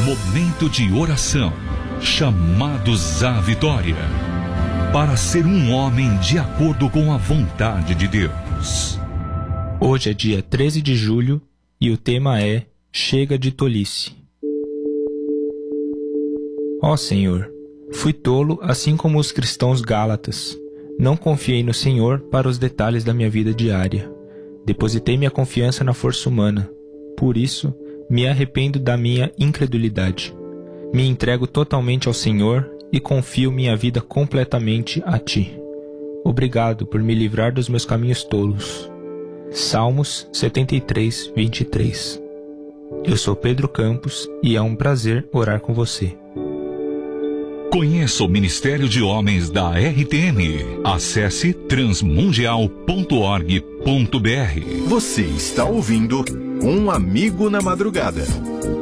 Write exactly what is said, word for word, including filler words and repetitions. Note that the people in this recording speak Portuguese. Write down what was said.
Momento de oração. Chamados à vitória. Para ser um homem de acordo com a vontade de Deus. Hoje é dia treze de julho e o tema é Chega de tolice. Ó Senhor, fui tolo assim como os cristãos gálatas. Não confiei no Senhor para os detalhes da minha vida diária. Depositei minha confiança na força humana. Por isso, me arrependo da minha incredulidade. Me entrego totalmente ao Senhor e confio minha vida completamente a Ti. Obrigado por me livrar dos meus caminhos tolos. Salmos setenta e três, vinte e três. Eu sou Pedro Campos e é um prazer orar com você. Conheça o Ministério de Homens da R T M. Acesse transmundial ponto org ponto br. Você está ouvindo Um Amigo na Madrugada.